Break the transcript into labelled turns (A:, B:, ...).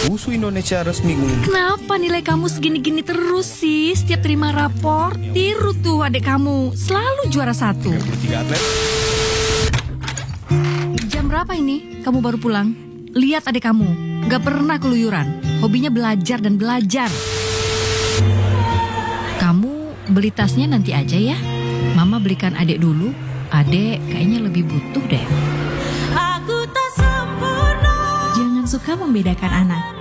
A: Usu Indonesia resmi umum.
B: Kenapa nilai kamu segini-gini terus sih? Setiap terima rapor, tiru tuh adik kamu. Selalu juara 1.
A: 3 atlet.
B: Jam berapa ini? Kamu baru pulang? Lihat adik kamu, gak pernah keluyuran. Hobinya belajar dan belajar. Kamu beli tasnya nanti aja ya. Mama belikan adik dulu. Adik kayaknya lebih butuh deh.
C: Aku tak sempurna.
D: Jangan suka membedakan anak.